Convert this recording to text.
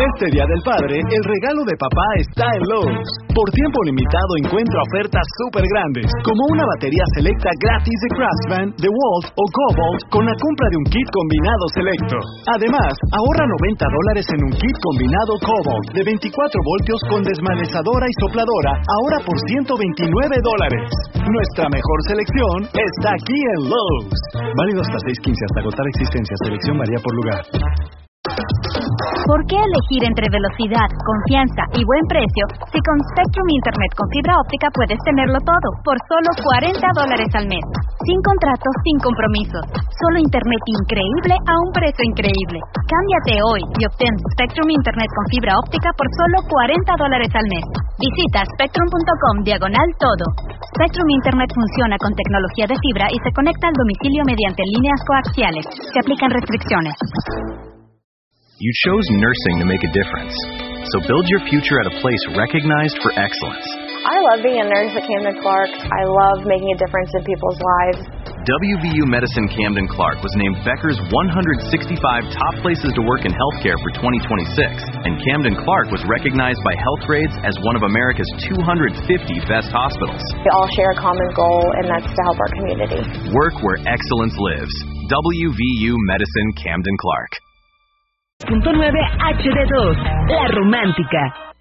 Este Día del Padre, el regalo de papá está en Lowe's. Por tiempo limitado encuentra ofertas súper grandes, como una batería selecta gratis de Craftsman, DeWalt o Cobalt con la compra de un kit combinado selecto. Además, ahorra $90 en un kit combinado Cobalt de 24 voltios con desmanezadora y sopladora, ahora por $129. Nuestra mejor selección está aquí en Lowe's. Válido hasta 6/15 hasta agotar existencia. Selección varía por lugar. ¿Por qué elegir entre velocidad, confianza y buen precio si con Spectrum Internet con fibra óptica puedes tenerlo todo por solo $40 al mes? Sin contratos, sin compromisos. Solo Internet increíble a un precio increíble. Cámbiate hoy y obtén Spectrum Internet con fibra óptica por solo $40 al mes. Visita spectrum.com/todo. Spectrum Internet funciona con tecnología de fibra y se conecta al domicilio mediante líneas coaxiales. Se aplican restricciones. You chose nursing to make a difference. So build your future at a place recognized for excellence. I love being a nurse at Camden Clark. I love making a difference in people's lives. WVU Medicine Camden Clark was named Becker's 165 top places to work in healthcare for 2026, and Camden Clark was recognized by Healthgrades as one of America's 250 best hospitals. We all share a common goal, and that's to help our community. Work where excellence lives. WVU Medicine Camden Clark. .9 HD2, La Romántica.